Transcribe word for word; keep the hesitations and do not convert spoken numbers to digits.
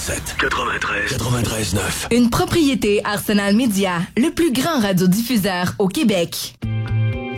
sept, quatre-vingt-treize, quatre-vingt-treize neuf. Une propriété Arsenal Média, le plus grand radiodiffuseur au Québec.